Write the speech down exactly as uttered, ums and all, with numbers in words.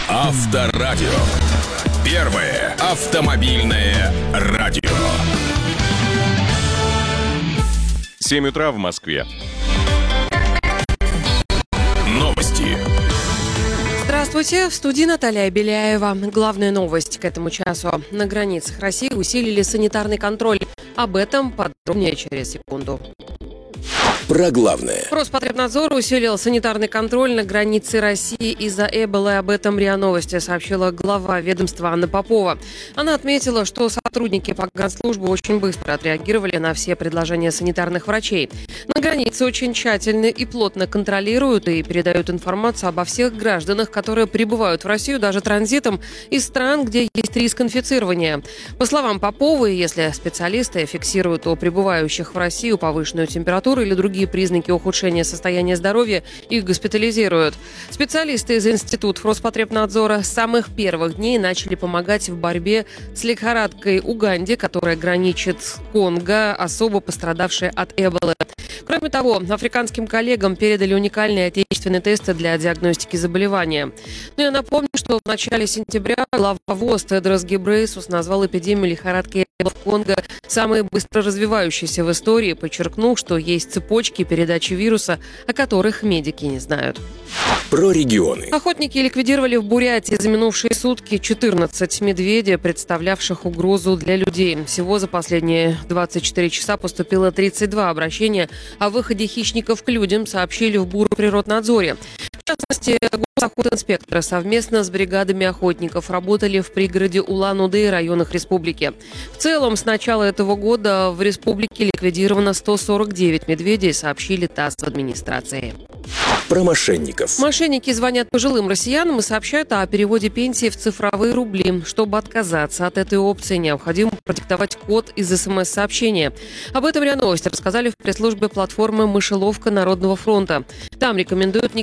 Авторадио. Первое автомобильное радио. семь утра в Москве. Новости. Здравствуйте, в студии Наталья Беляева. Главная новость к этому часу. На границах России усилили санитарный контроль. Об этом подробнее через секунду. Про главное. Роспотребнадзор усилил санитарный контроль на границе России из-за Эболы. Об этом РИА Новости сообщила глава ведомства Анна Попова. Она отметила, что сотрудники погранслужбы очень быстро отреагировали на все предложения санитарных врачей. На границе очень тщательно и плотно контролируют и передают информацию обо всех гражданах, которые прибывают в Россию даже транзитом из стран, где есть риск инфицирования. По словам Поповой, если специалисты фиксируют у прибывающих в Россию повышенную температуру или другие признаки ухудшения состояния здоровья, их госпитализируют. Специалисты из институтов Роспотребнадзора с самых первых дней начали помогать в борьбе с лихорадкой Уганде, которая граничит с Конго, особо пострадавшей от Эболы. Кроме того, африканским коллегам передали уникальные отечественные тесты для диагностики заболевания. Ну я напомню, что в начале сентября глава ВОЗ Тедрос Гебрейесус назвал эпидемию лихорадки Эбола в Конго самой быстро развивающейся в истории, подчеркнув, что есть цепочки передачи вируса, о которых медики не знают. Про регионы. Охотники ликвидировали в Бурятии за минувшие сутки четырнадцать медведей, представлявших угрозу для людей. Всего за последние двадцать четыре часа поступило тридцать два обращения о выходе хищников к людям, сообщили в Бурприроднадзоре. В частности, госохотинспекторы совместно с бригадами охотников работали в пригороде Улан-Удэ и районах республики. В целом, с начала этого года в республике ликвидировано сто сорок девять медведей, сообщили ТАСС в администрации. Про мошенников. Мошенники звонят пожилым россиянам и сообщают о переводе пенсии в цифровые рубли. Чтобы отказаться от этой опции, необходимо продиктовать код из СМС-сообщения. Об этом РИА Новости рассказали в пресс-службе платформы «Мышеловка Народного фронта». Там рекомендуют не